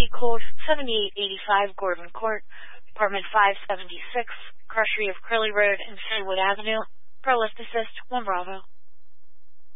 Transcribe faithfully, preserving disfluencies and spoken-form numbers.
C code seven eight eight five Gordon Court, apartment five seventy-six, Crushery of Curly Road and Sherwood Avenue. Pro Assist one Bravo.